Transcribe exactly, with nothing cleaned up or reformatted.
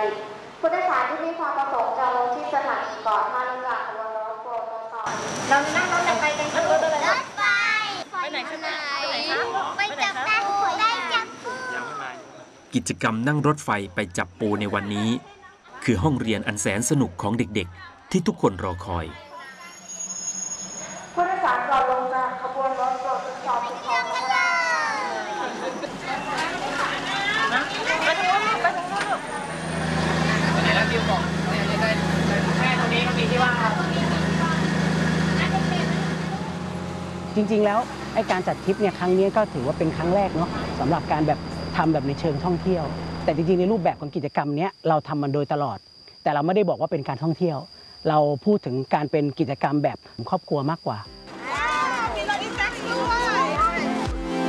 ผู้โดยสารที่มีความประสงค์จะลงที่สถานีก่อนท่าน้ำหลักขบวนรถโปรดตรวจสอบเรานั่งรถจะไปกันรถอะไรรถไฟไปไหนคะไปไหนคะไปจับปูได้จับปูกิจกรรมนั่งรถไฟไปจับปูในวันนี้คือห้องเรียนอันแสนสนุกของเด็กๆที่ทุกคนรอคอยผู้โดยสารก่อนลงจากขบวนรถโปรดตรวจสอบทุกคนไปทางโน้นไปทางโน้นลูกไปไหนแล้วคิวบอกเนี่ยจะได้แค่ตรงนี้ก็มีที่ว่างครับจริงๆแล้วไอ้การจัดทริปเนี่ยครั้งนี้ก็ถือว่าเป็นครั้งแรกเนาะสำหรับการแบบทำแบบในเชิงท่องเที่ยวแต่จริงๆในรูปแบบของกิจกรรมนี้เราทำมันโดยตลอดแต่เราไม่ได้บอกว่าเป็นการท่องเที่ยวเราพูดถึงการเป็นกิจกรรมแบบครอบครัวมากกว่า